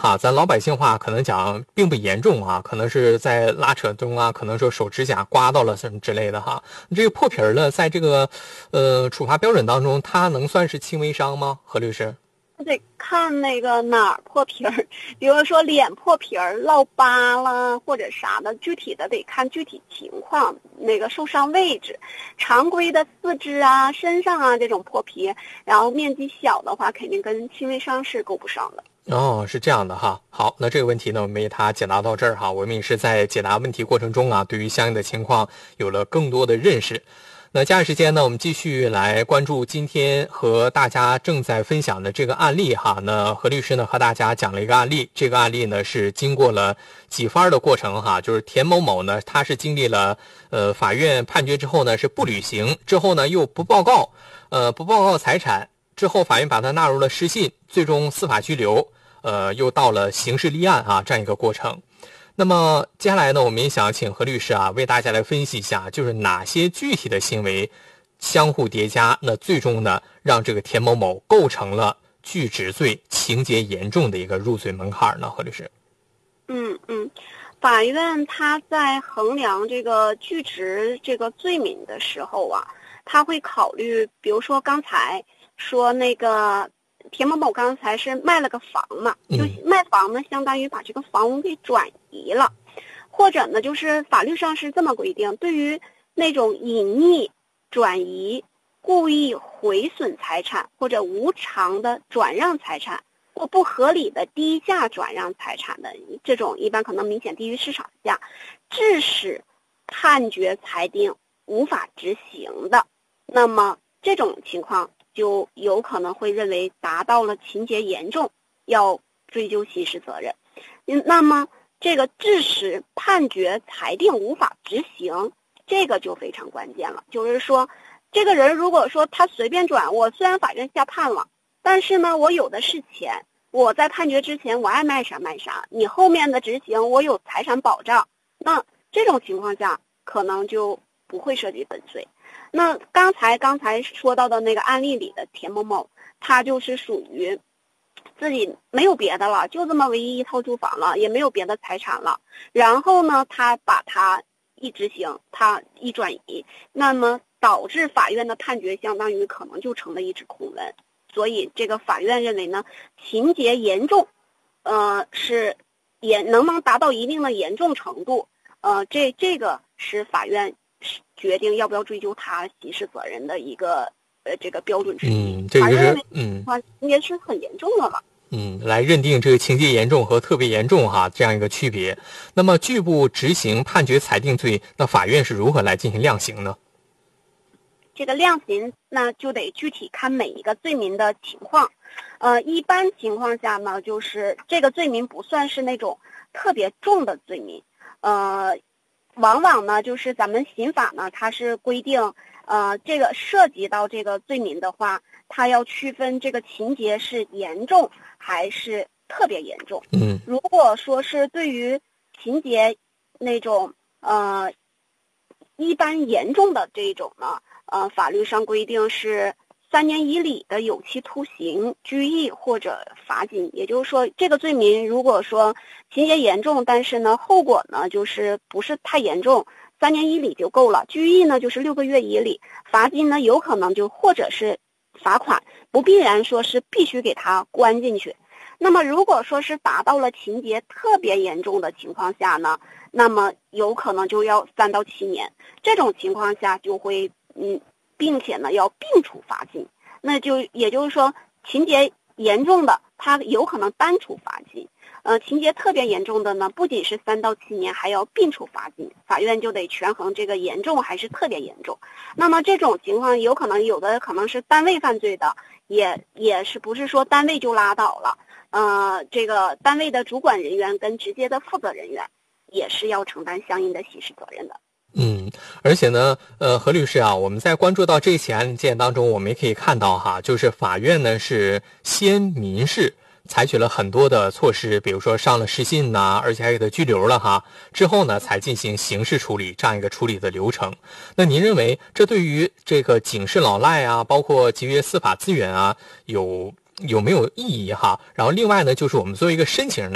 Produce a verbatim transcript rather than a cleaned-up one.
哈，咱老百姓话可能讲并不严重啊，可能是在拉扯中啊，可能说手指甲刮到了什么之类的哈。这个破皮儿呢，在这个呃处罚标准当中，它能算是轻微伤吗？何律师？ 得看那个哪儿破皮儿，比如说脸破皮儿、落疤了或者啥的，具体的得看具体情况，那个受伤位置。常规的四肢啊、身上啊这种破皮，然后面积小的话，肯定跟轻微伤是够不上的。 哦，是这样的哈。好，那这个问题呢，我们为它解答到这儿哈。我们也是在解答问题过程中啊，对于相应的情况有了更多的认识。那接下来时间呢，我们继续来关注今天和大家正在分享的这个案例哈。那何律师呢和大家讲了一个案例，这个案例呢是经过了几番的过程哈，就是田某某呢，他是经历了呃法院判决之后呢是不履行，之后呢又不报告，呃不报告财产，之后法院把他纳入了失信，最终司法拘留，呃又到了刑事立案啊这样一个过程。那么接下来呢，我们也想请何律师啊为大家来分析一下，就是哪些具体的行为相互叠加，那最终呢让这个田某某构成了拒止罪情节严重的一个入罪门槛呢？何律师？ 嗯嗯，法院他在衡量这个拒止这个罪名的时候啊，他会考虑，比如说刚才说那个田某某刚才是卖了个房嘛，就卖房呢，相当于把这个房屋给转移了，或者呢，就是法律上是这么规定，对于那种隐匿、转移、故意毁损财产或者无偿的转让财产或不合理的低价转让财产的这种，一般可能明显低于市场价，致使判决裁定无法执行的，那么这种情况就有可能会认为达到了情节严重，要追究刑事责任。嗯，那么这个致使判决裁定无法执行，这个就非常关键了。就是说，这个人如果说他随便转，我虽然法院下判了，但是呢，我有的是钱，我在判决之前我爱卖啥卖啥，你后面的执行我有财产保障，那这种情况下可能就不会涉及本罪。那刚才刚才说到的那个案例里的田某某，他就是属于自己没有别的了，就这么唯一一套住房了，也没有别的财产了，然后呢他把他一执行，他一转移，那么导致法院的判决相当于可能就成了一纸空文。所以这个法院认为呢，情节严重，呃是也能不能达到一定的严重程度，呃这这个是法院决定要不要追究他刑事责任的一个呃这个标准之一。 嗯，这个就是嗯， 情节是很严重的了。 嗯，来认定这个情节严重和特别严重哈这样一个区别。那么拒不执行判决裁定罪，那法院是如何来进行量刑呢？ 这个量刑那就得具体看每一个罪名的情况。呃，一般情况下呢，就是这个罪名不算是那种特别重的罪名，呃。往往呢，就是咱们刑法呢，它是规定，呃，这个涉及到这个罪名的话，它要区分这个情节是严重还是特别严重。 嗯， 如果说是对于情节那种呃一般严重的这种呢，呃，法律上规定是三年以里的有期徒刑、拘役或者罚金。也就是说，这个罪名如果说情节严重，但是呢后果呢就是不是太严重，三年以里就够了。拘役呢就是六个月以里，罚金呢有可能就或者是罚款，不必然说是必须给他关进去。那么如果说是达到了情节特别严重的情况下呢，那么有可能就要三到七年。这种情况下就会嗯。并且呢要并处罚金，那就也就是说情节严重的他有可能单处罚金，呃，情节特别严重的呢不仅是三到七年，还要并处罚金，法院就得权衡这个严重还是特别严重。那么这种情况有可能有的可能是单位犯罪的，也也是不是说单位就拉倒了，呃，这个单位的主管人员跟直接的负责人员也是要承担相应的刑事责任的。 嗯，而且呢，呃，何律师啊，我们在关注到这起案件当中，我们也可以看到哈，就是法院呢是先民事采取了很多的措施，比如说上了失信呐、啊，而且还给他拘留了哈，之后呢才进行刑事处理这样一个处理的流程。那您认为这对于这个警示老赖啊，包括节约司法资源啊，有有没有意义哈？然后另外呢，就是我们作为一个申请人来